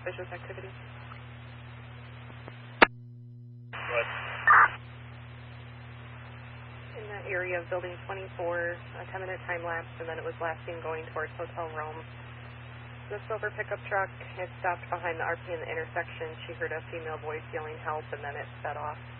suspicious activity? What? In that area of Building 24, a 10-minute time lapse, and then it was last seen going towards Hotel Rome. The silver pickup truck, it stopped behind the RP in the intersection. She heard a female voice yelling help, and then it sped off.